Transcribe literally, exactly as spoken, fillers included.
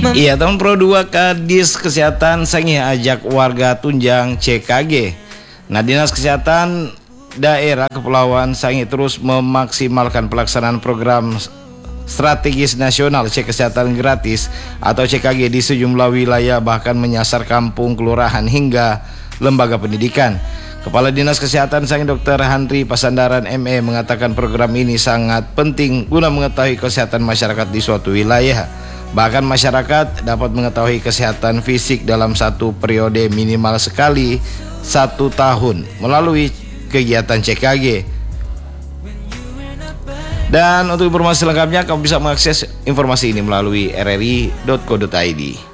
Iya, tahun Pro dua Kadis Kesehatan Sangi ajak warga tunjang C K G. Nah, Dinas Kesehatan Daerah Kepulauan Sangi terus memaksimalkan pelaksanaan program strategis nasional cek kesehatan gratis atau C K G di sejumlah wilayah, bahkan menyasar kampung, kelurahan hingga lembaga pendidikan. Kepala Dinas Kesehatan Sangi Dokter Handri Pasandaran M E mengatakan program ini sangat penting guna mengetahui kesehatan masyarakat di suatu wilayah. Bahkan masyarakat dapat mengetahui kesehatan fisik dalam satu periode minimal sekali satu tahun melalui kegiatan C K G. Dan untuk informasi lengkapnya kamu bisa mengakses informasi ini melalui r r i dot co dot i d.